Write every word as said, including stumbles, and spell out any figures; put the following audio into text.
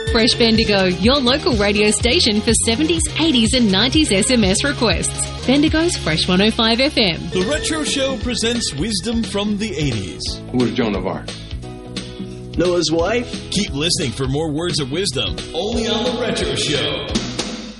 Fresh Bendigo, your local radio station for seventies, eighties and nineties S M S requests. Bendigo's Fresh one oh five F M. The Retro Show presents wisdom from the eighties. Who was Joan of Arc? Noah's wife? Keep listening for more words of wisdom only on The Retro Show.